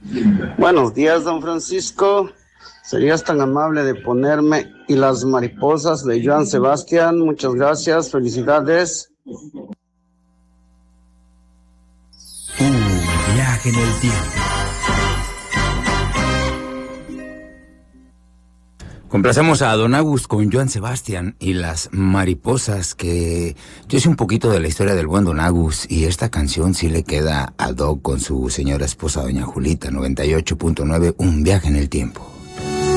Buenos días, don Francisco. ¿Serías tan amable de ponerme Y las mariposas de Joan Sebastián? Muchas gracias, felicidades. Viaje en el tiempo. Complacemos a Don Agus con Joan Sebastián y las mariposas, que yo sé un poquito de la historia del buen Don Agus, y esta canción sí le queda ad hoc con su señora esposa Doña Julita. 98.9, un viaje en el tiempo.